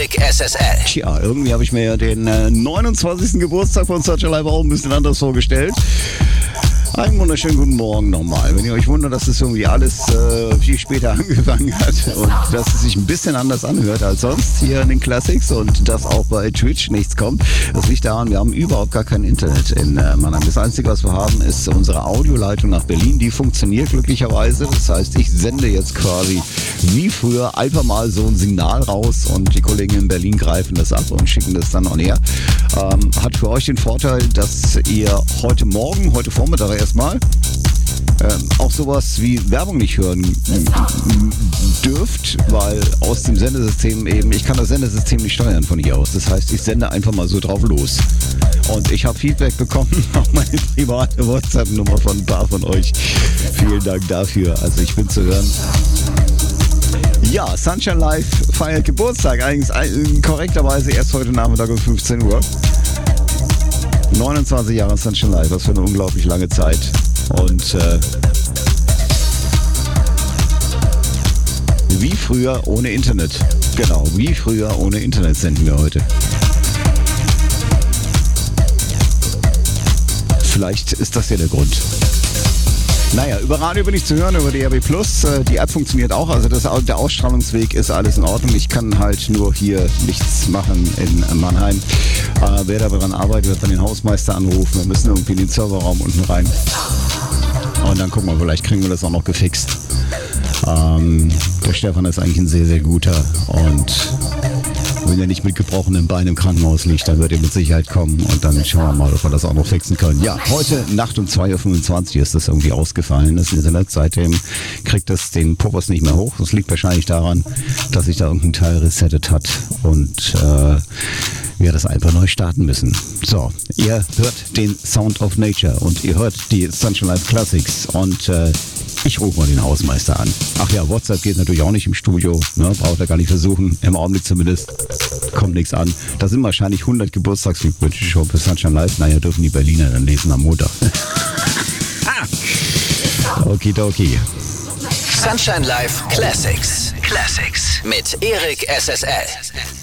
Erik SSL. Tja, irgendwie habe ich mir ja den 29. Geburtstag von Such a Life auch ein bisschen anders vorgestellt. Einen wunderschönen guten Morgen nochmal. Wenn ihr euch wundert, dass das irgendwie alles viel später angefangen hat und dass es sich ein bisschen anders anhört als sonst hier in den Classics und dass auch bei Twitch nichts kommt, das liegt daran, wir haben überhaupt gar kein Internet in Mannheim. Das Einzige, was wir haben, ist unsere Audioleitung nach Berlin. Die funktioniert glücklicherweise. Das heißt, ich sende jetzt quasi wie früher einfach mal so ein Signal raus und die Kollegen in Berlin greifen das ab und schicken das dann on air. Hat für euch den Vorteil, dass ihr heute Vormittag erstmal auch sowas wie Werbung nicht hören dürft, weil aus dem Sendesystem ich kann das Sendesystem nicht steuern von hier aus. Das heißt, ich sende einfach mal so drauf los. Und ich habe Feedback bekommen auf meine private WhatsApp-Nummer von ein paar von euch. Vielen Dank dafür. Also ich bin zu hören. Ja, Sunshine Live feiert Geburtstag. Eigentlich korrekterweise erst heute Nachmittag um 15 Uhr. 29 Jahre Sunshine Live, was für eine unglaublich lange Zeit. Und wie früher ohne Internet. Genau, wie früher ohne Internet senden wir heute. Vielleicht ist das ja der Grund. Naja, über Radio bin ich zu hören, über DRB+. Die App funktioniert auch, also der Ausstrahlungsweg ist alles in Ordnung. Ich kann halt nur hier nichts machen in Mannheim. Wer da daran arbeitet, wird dann den Hausmeister anrufen. Wir müssen irgendwie in den Serverraum unten rein. Und dann gucken wir, vielleicht kriegen wir das auch noch gefixt. Der Stefan ist eigentlich ein sehr, sehr guter und wenn er nicht mit gebrochenem Bein im Krankenhaus liegt, dann wird er mit Sicherheit kommen und dann schauen wir mal, ob wir das auch noch fixen können. Ja, heute Nacht um 2.25 Uhr ist das irgendwie ausgefallen. Das Internet, seitdem kriegt das den Popos nicht mehr hoch. Das liegt wahrscheinlich daran, dass sich da irgendein Teil resettet hat und wir das einfach neu starten müssen. So, ihr hört den Sound of Nature und ihr hört die Sunshine Live Classics und ich rufe mal den Hausmeister an. Ach ja, WhatsApp geht natürlich auch nicht im Studio. Ne? Braucht er gar nicht versuchen. Im Augenblick zumindest kommt nichts an. Da sind wahrscheinlich 100 Geburtstagsglückwünsche schon für Sunshine Live. Naja, dürfen die Berliner dann lesen am Montag. Okidoki. Sunshine Live Classics. Classics mit Erik SSL.